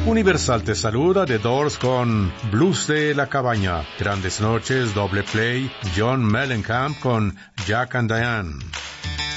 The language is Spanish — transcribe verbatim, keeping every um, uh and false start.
Universal te saluda, The Doors con Blues de la Cabaña. Grandes Noches, doble play, John Mellencamp con Jack and Diane.